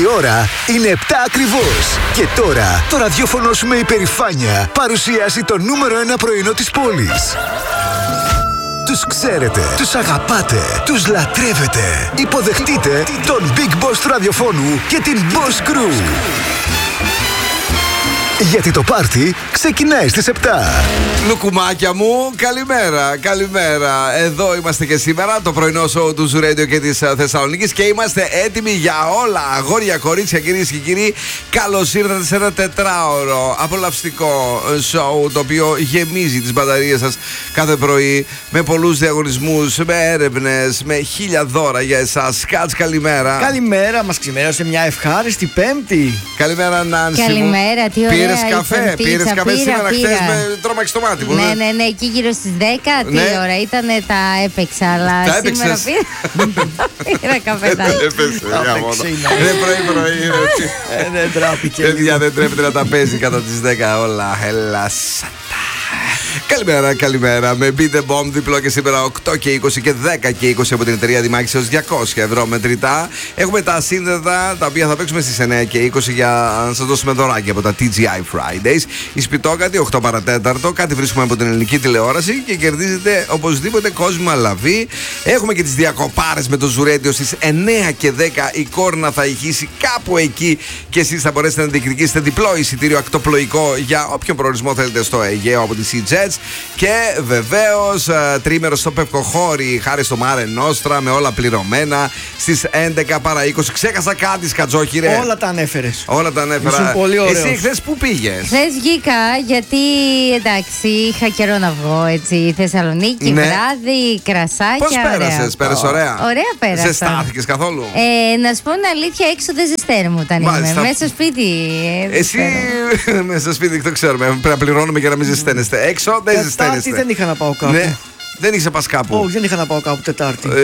ώρα είναι 7 ακριβώς. Και τώρα το ραδιόφωνο σου με υπερηφάνεια παρουσιάζει το νούμερο 1 πρωινό της πόλης. Τους ξέρετε, τους αγαπάτε, τους λατρεύετε. Υποδεχτείτε τον Big Boss του ραδιοφώνου και την Boss Crew. Γιατί το πάρτι ξεκινάει στις 7. Λουκουμάκια μου, καλημέρα, καλημέρα. Εδώ είμαστε και σήμερα, το πρωινό σοου του Zoo Radio και της Θεσσαλονίκης, και είμαστε έτοιμοι για όλα. Αγόρια, κορίτσια, κυρίες και κύριοι, καλώς ήρθατε σε ένα τετράωρο απολαυστικό σοου, το οποίο γεμίζει τις μπαταρίες σας κάθε πρωί με πολλούς διαγωνισμούς, με έρευνες, με 1000 δώρα για εσάς. Κάτς, καλημέρα. Καλημέρα, μας ξημέρωσε μια ευχάριστη Πέμπτη. Καλημέρα, Νάνση. Καλημέρα, τι ωραία. Πήρες καφέ, πήρες καφέ σήμερα, χθες με τρόμαξε στο μάτι μου. Ναι, εκεί γύρω στις 10, τι ώρα ήτανε, τα έπαιξα, αλλά σήμερα πήρα καφεδάκι. Έπαιξε, είναι πρωί-πρωί. Δεν τράπηκε. Παιδιά, δεν τρέπεται να τα παίζει κατά τις 10 όλα. Έλα, καλημέρα, καλημέρα. Με Beat the Bomb διπλό και σήμερα 8 και 20 και 10 και 20 από την εταιρεία Δημάκης έως 200 ευρώ μετρητά. Έχουμε τα σύνδετα τα οποία θα παίξουμε στις 9 και 20 για να σας δώσουμε δωράκια από τα TGI Fridays. Η Σπιτόκατη 8 παρατέταρτο. Κάτι βρίσκουμε από την ελληνική τηλεόραση και κερδίζετε οπωσδήποτε κόσμο λαβή. Έχουμε και τις διακοπάρες με το Zoo Radio στις 9 και 10. Η Κόρνα θα ηχήσει κάπου εκεί και εσείς θα μπορέσετε να διεκδικήσετε διπλό εισιτήριο ακτοπλοϊκό για όποιον προορισμό θέλετε στο Αιγαίο από τη Sea Jets. Και βεβαίως τρίμερο στο Πευκοχώρι χάρη στο Mare Nostra με όλα πληρωμένα στις 11 παρά 20. Ξέχασα κάτι, Σκατζόχυρε. Όλα τα ανέφερες. Όλα τα ανέφερα. Ήσουν πολύ ωραίος. Εσύ χθες πού πήγες? Χθες βγήκα γιατί εντάξει είχα καιρό να βγω έτσι. Θεσσαλονίκη, Ναι. βράδυ, κρασάκια. Πώς πέρασες? Πέρασες ωραία? Ωραία πέρασα. Ζεστάθηκες καθόλου? Να σου πω την αλήθεια, έξω δεν ζεσταίνομουν. Μάλιστα. Μέσα στο σπίτι. Εσύ μέσα στο σπίτι το ξέρουμε. Πρέπει να πληρώνουμε για να μην ζεσταίνεστε. Έξω δεν Τετάρτη ζεσταίνεστε. δεν είχα να πάω κάπου. Ναι. Δεν είσαι πας κάπου? Όχι, δεν είχα να πάω κάπου Τετάρτη.